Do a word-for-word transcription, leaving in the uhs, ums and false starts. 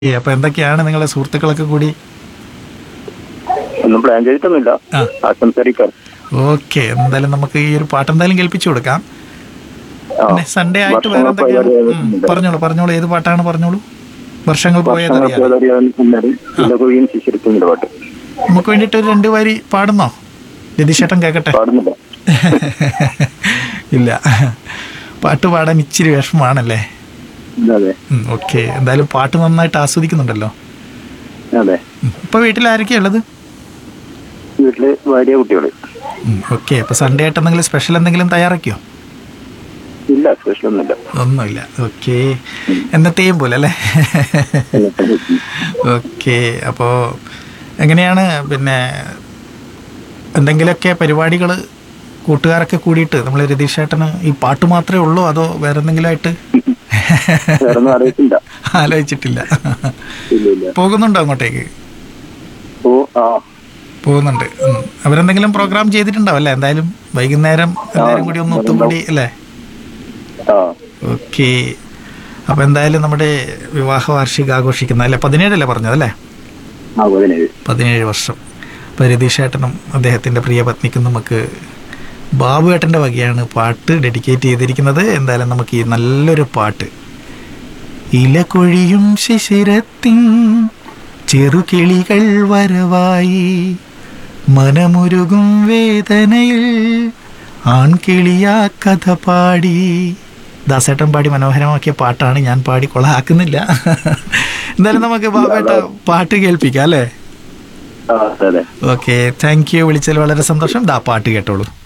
ഏ, അപ്പൊ എന്തൊക്കെയാണ് നിങ്ങളെ സുഹൃത്തുക്കളൊക്കെ കൂടി? ഒന്നും പ്ലാൻ ചെയ്തിട്ടൊന്നുമില്ല. ആ. ആശംസരിക്കാം. ഓക്കെ, എന്തായാലും നമുക്ക് ഈ ഒരു പാട്ട് എന്തായാലും കേൾപ്പിച്ചു കൊടുക്കാം. ആ. പിന്നെ സൺഡേ ആയിട്ട് വേറെ വർഷങ്ങൾ എന്തൊക്കെയാണ്? പോയതറിയാതെ ഉം, പറഞ്ഞോളൂ പറഞ്ഞോളൂ ഏത് പാട്ടാണ് പറഞ്ഞോളൂ. വർഷങ്ങൾ വർഷങ്ങൾ പോയതറിയാതെ പോയതറിയാതെ ഇലകുഴിയും ശിശിരത്തിന്റെ പാട്ട് നമുക്ക് വേണ്ടിയിട്ട് ഒരു രണ്ട് വരി പാടുന്നോ? രതീഷേട്ടൻ കേൾക്കട്ടെ. പാടുന്നില്ല. ഇല്ല, പാട്ട് പാടാൻ ഇച്ചിരി വിഷമമാണല്ലേ? അതെ ഓക്കെ, എന്തായാലും പാട്ട് നന്നായിട്ട് ആസ്വദിക്കുന്നുണ്ടല്ലോ. അതെ. ഇപ്പൊ വീട്ടിൽ ആരൊക്കെയാ ഉള്ളത്? വീട്ടില് ഭാര്യ കുട്ടികള്. ഓക്കെ, അപ്പൊ സൺഡേ ആയിട്ട് എന്തെങ്കിലും സ്പെഷ്യൽ എന്തെങ്കിലും തയ്യാറാക്കിയോ? ഇല്ല, സ്പെഷ്യൽ ഒന്നുമില്ല. ഒന്നുമില്ല. ഓക്കെ, എന്നത്തെയും പോലെ അല്ലേ? ഓക്കെ, അപ്പോൾ എങ്ങനെയാണ് പിന്നെ എന്തെങ്കിലുമൊക്കെ പരിപാടികൾ കൂട്ടുകാരൊക്കെ കൂടിയിട്ട് നമ്മൾ രതീഷ് ചേട്ടന് ഈ പാട്ട് മാത്രമേ ഉള്ളൂ അതോ വേറെ എന്തെങ്കിലും ആയിട്ട് വേറൊന്നും അറിയിച്ചില്ല. ആലോചിച്ചിട്ടില്ല? ഇല്ല ഇല്ല. പോകുന്നുണ്ടോ അങ്ങോട്ടേക്ക്? ഓ ആ പോകുന്നുണ്ട്. ഉം. അവരെന്തെങ്കിലും പ്രോഗ്രാം ചെയ്തിട്ടുണ്ടാവും അല്ലേ? എന്തായാലും വൈകുന്നേരം എല്ലാവരും കൂടി ഒന്ന് ഒത്തുകൂടി അല്ലേ? ആ ഓക്കെ, അപ്പോൾ എന്തായാലും നമ്മുടെ വിവാഹ വാർഷിക ആഘോഷിക്കുന്ന അല്ലേ? പതിനേഴല്ലേ പറഞ്ഞതല്ലേ? ആ പതിനേഴ് പതിനേഴ് വർഷം. അപ്പോൾ രതീഷ് ഏട്ടനും അദ്ദേഹത്തിൻ്റെ പ്രിയ പത്നിക്കും നമുക്ക് ബാബു ഏട്ടൻ്റെ വകയാണ് പാട്ട് ഡെഡിക്കേറ്റ് ചെയ്തിരിക്കുന്നത്. എന്തായാലും നമുക്ക് ഈ നല്ലൊരു പാട്ട് ഇലകൊഴിയും ശിശിരത്തിൻ ചെറുകിളികൾ വരവായി മനമുരുകും വേദനയിൽ ആൺകിളിയാ കഥ പാടി. ദാസേട്ടൻ പാടി മനോഹരമാക്കിയ പാട്ടാണ്, ഞാൻ പാടി കൊളാക്കുന്നില്ല. എന്തായാലും നമുക്ക് ബാബേട്ട പാട്ട് കേൾപ്പിക്കാം അല്ലേ? ആ അതെ. Okay, thank you. വിളിച്ചതിൽ വളരെ സന്തോഷം. ദാ പാട്ട് കേട്ടോളൂ.